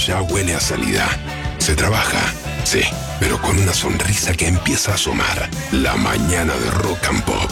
ya huele a salida. Se trabaja, sí, pero con una sonrisa que empieza a asomar. La mañana de Rock and Pop.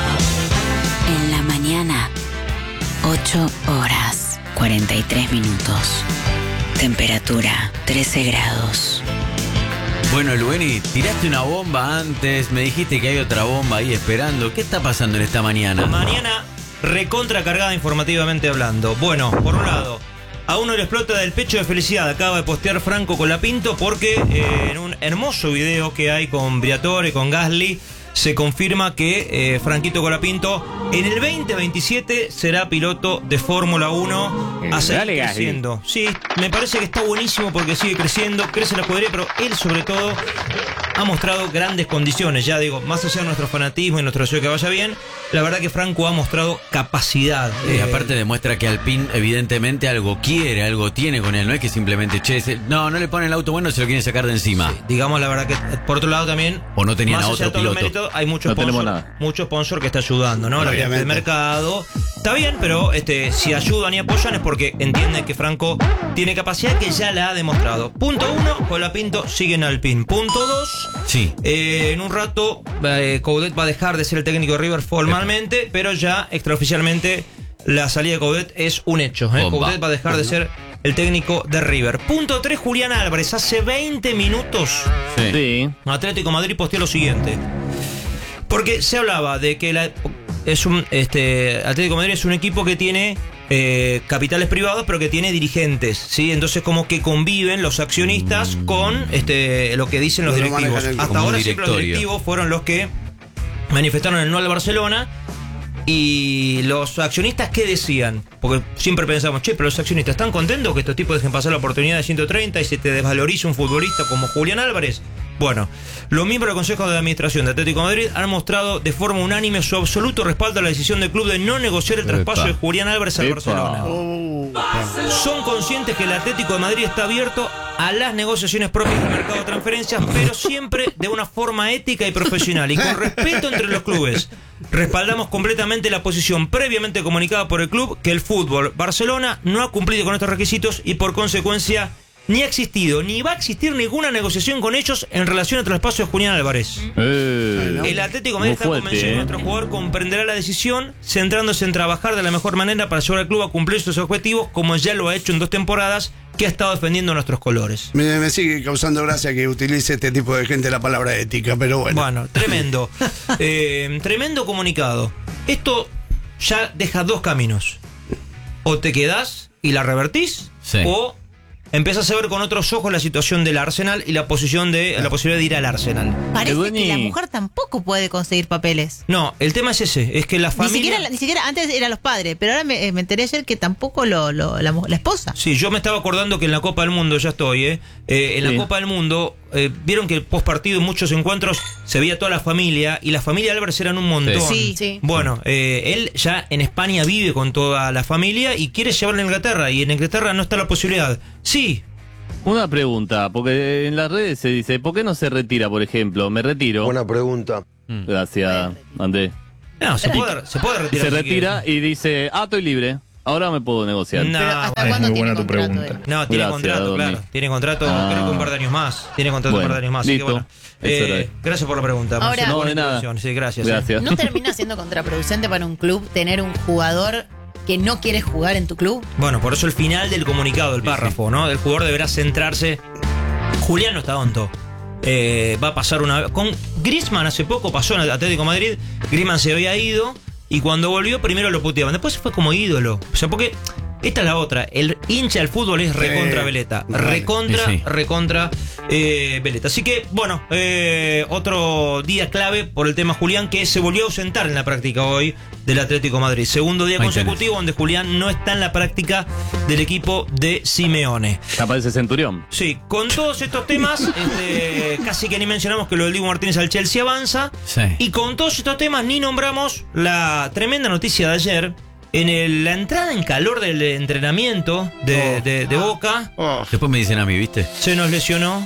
En la mañana, 8 horas, 43 minutos. Temperatura, 13 grados. Bueno, Lueni, tiraste una bomba antes, me dijiste que hay otra bomba ahí esperando. ¿Qué está pasando en esta mañana? Mañana recontra cargada informativamente hablando. Bueno, por un lado, a uno le explota del pecho de felicidad. Acaba de postear Franco Colapinto porque en un hermoso video que hay con Briatore, con Gasly, se confirma que Franquito Colapinto en el 2027 será piloto de Fórmula 1 a seguir creciendo. Sí, me parece que está buenísimo porque sigue creciendo, crece la escudería, pero él sobre todo ha mostrado grandes condiciones. Ya digo, más allá de nuestro fanatismo y nuestro deseo que vaya bien, la verdad que Franco ha mostrado capacidad. Aparte demuestra que Alpine evidentemente algo quiere, algo tiene con él. No es que simplemente, no le ponen el auto bueno, se lo quieren sacar de encima. Sí, digamos la verdad que por otro lado también, o no tenían a otro piloto. Méritos, hay mucho sponsor que está ayudando, ¿no? La gente del mercado. Está bien, pero si ayudan y apoyan es porque entienden que Franco tiene capacidad que ya la ha demostrado. Punto 1, Colapinto sigue en Alpine. Punto 2, sí. En un rato Coudet va a dejar de ser el técnico de River formalmente, pero ya extraoficialmente la salida de Coudet es un hecho. Coudet va a dejar de ser el técnico de River. Punto 3, Julián Álvarez. Hace 20 minutos Atlético de Madrid posteó lo siguiente. Porque se hablaba de que Atlético de Madrid es un equipo que tiene capitales privados, pero que tiene dirigentes, ¿sí? Entonces como que conviven los accionistas con lo que dicen los directivos. Hasta ahora siempre los directivos fueron los que manifestaron el no al Barcelona. Y los accionistas, ¿qué decían? Porque siempre pensamos, pero los accionistas ¿están contentos que estos tipos dejen pasar la oportunidad de 130 y se te desvalorice un futbolista como Julián Álvarez? Bueno, los miembros del Consejo de Administración de Atlético de Madrid han mostrado de forma unánime su absoluto respaldo a la decisión del club de no negociar el traspaso de Julián Álvarez al Barcelona. Son conscientes que el Atlético de Madrid está abierto a las negociaciones propias del mercado de transferencias, pero siempre de una forma ética y profesional y con respeto entre los clubes. Respaldamos completamente la posición previamente comunicada por el club que el Fútbol Barcelona no ha cumplido con estos requisitos y por consecuencia ni ha existido ni va a existir ninguna negociación con ellos en relación al traspaso de Julián Álvarez. El Atlético de Madrid está convencido que nuestro jugador comprenderá la decisión, centrándose en trabajar de la mejor manera para llevar al club a cumplir sus objetivos, como ya lo ha hecho en 2 temporadas que ha estado defendiendo nuestros colores. Me sigue causando gracia que utilice este tipo de gente la palabra ética, pero bueno. Bueno, tremendo. Tremendo comunicado. Esto ya deja 2 caminos. O te quedás y la revertís, o empezás a ver con otros ojos la situación del Arsenal y la posición de la posibilidad de ir al Arsenal. Parece que la mujer tampoco puede conseguir papeles. No, el tema es ese, es que la familia... Ni siquiera antes eran los padres, pero ahora me enteré ayer que tampoco la esposa. Sí, yo me estaba acordando que en la Copa del Mundo, ya estoy, en la Copa del Mundo, vieron que post partido en muchos encuentros se veía toda la familia, y la familia de Álvarez eran un montón. Sí. Bueno, él ya en España vive con toda la familia y quiere llevarla a Inglaterra, y en Inglaterra no está la posibilidad. Sí. Una pregunta, porque en las redes se dice, ¿por qué no se retira, por ejemplo? Me retiro. Buena pregunta. Gracias, Andrés. No, se puede retirar. Se retira y dice, estoy libre. Ahora me puedo negociar. No, ¿hasta cuándo tiene contrato? No, tiene contrato, claro. Tiene contrato, creo que un par de años más. Tiene contrato un par de años más. Listo. Así que bueno. Gracias por la pregunta. Ahora, no, de nada. Sí, gracias. ¿No termina siendo contraproducente para un club tener un jugador que no quiere jugar en tu club? Bueno, por eso el final del comunicado, el párrafo, ¿no? El jugador deberá centrarse. Julián no está tonto. Va a pasar una vez. Con Griezmann hace poco pasó en el Atlético de Madrid. Griezmann se había ido y cuando volvió primero lo puteaban. Después fue como ídolo. O sea, porque esta es la otra. El hincha del fútbol es recontra Veleta. Recontra Veleta. Así que, bueno, otro día clave por el tema Julián, que se volvió a ausentar en la práctica hoy del Atlético de Madrid. Segundo día consecutivo donde Julián no está en la práctica del equipo de Simeone. Aparece Centurión. Sí, con todos estos temas, casi que ni mencionamos que lo del Dibu Martínez al Chelsea avanza. Sí. Y con todos estos temas ni nombramos la tremenda noticia de ayer. En la entrada en calor del entrenamiento de Boca. Después me dicen a mí, ¿viste? Se nos lesionó.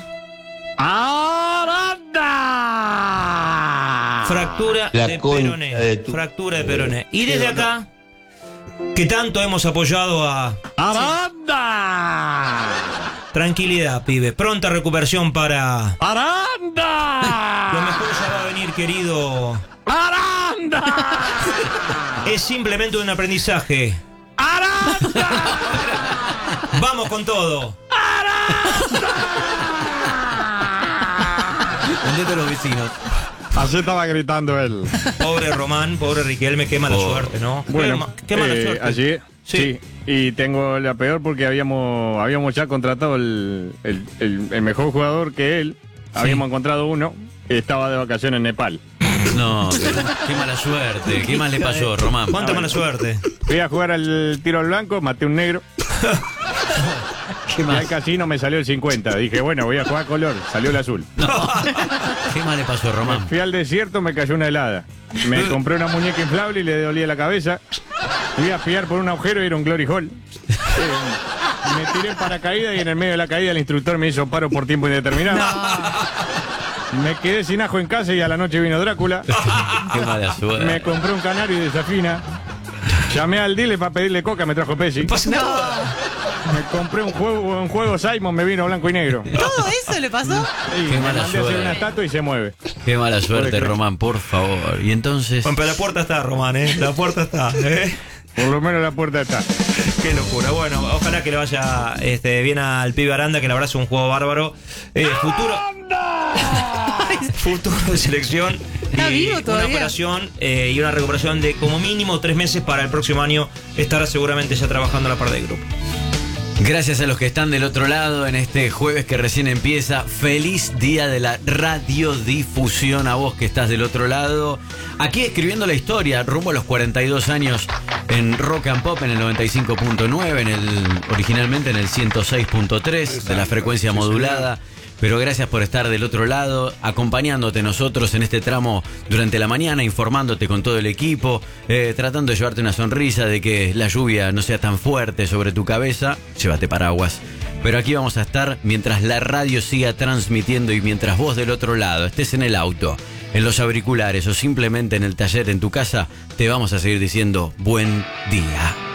¡Aranda! Fractura de peroné. Fractura de peroné. Y desde acá, que tanto hemos apoyado a... ¡Aranda! Tranquilidad, pibe. Pronta recuperación para... ¡Aranda! Lo mejor ya va a venir, querido. ¡Aranda! Es simplemente un aprendizaje. ¡Aranda! Vamos con todo. Vendete a los vecinos. Así estaba gritando él. Pobre Román, pobre Riquelme, qué mala suerte, ¿no? Bueno, qué mala suerte. allí, Sí. sí. Y tengo la peor porque habíamos ya contratado el mejor jugador que él. Habíamos encontrado uno que estaba de vacaciones en Nepal. No, qué mala suerte. ¿Qué más le pasó, Román? Cuánta mala suerte. Fui a jugar al tiro al blanco, maté un negro. ¿Qué Y más? al casino me salió el 50. Dije, bueno, voy a jugar color. Salió el azul. No. ¿Qué más le pasó, Román? Fui al desierto, me cayó una helada. Me compré una muñeca inflable y le dolía la cabeza. Fui a espiar por un agujero y era un glory hole. Me tiré en paracaídas y en el medio de la caída el instructor me hizo paro por tiempo indeterminado. Me quedé sin ajo en casa y a la noche vino Drácula. Qué mala suerte. Me compré un canario y desafina. Llamé al dealer para pedirle coca, me trajo Pepsi. Me compré un juego Simon, me vino blanco y negro. ¿Todo eso le pasó? Y Qué me mala mandé a hacer suerte. una estatua y se mueve. Qué mala suerte, creer. Román, por favor. Y entonces... Bueno, pero la puerta está, Román, ¿eh? La puerta está, ¿eh? Por lo menos la puerta está. Qué locura. Bueno, ojalá que le vaya bien al pibe Aranda, que la verdad es un juego bárbaro. Futuro de selección. Está vivo todavía. Una operación y una recuperación de como mínimo 3 meses para el próximo año. Estará seguramente ya trabajando a la par del grupo. Gracias a los que están del otro lado en este jueves que recién empieza. Feliz día de la radiodifusión a vos que estás del otro lado. Aquí escribiendo la historia, rumbo a los 42 años en Rock and Pop en el 95.9, originalmente en el 106.3 de la frecuencia modulada. Pero gracias por estar del otro lado, acompañándote nosotros en este tramo durante la mañana, informándote con todo el equipo, tratando de llevarte una sonrisa, de que la lluvia no sea tan fuerte sobre tu cabeza. Llévate paraguas. Pero aquí vamos a estar mientras la radio siga transmitiendo y mientras vos del otro lado estés en el auto, en los auriculares o simplemente en el taller en tu casa, te vamos a seguir diciendo buen día.